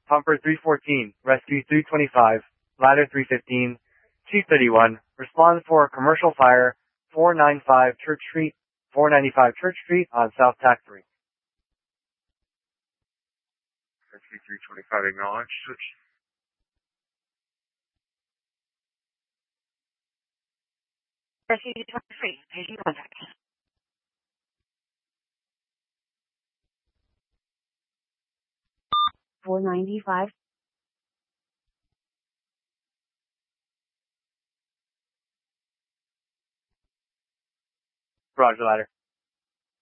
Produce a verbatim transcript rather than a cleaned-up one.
Pumper three fourteen, Rescue three twenty-five, Ladder three fifteen, Chief thirty-one, respond for a commercial fire, four ninety-five Church Street, four ninety-five Church Street on South Tack three. Rescue three twenty-five, acknowledge. Switch. Rescue twenty-three, patient contact. four ninety-five. Roger, Ladder.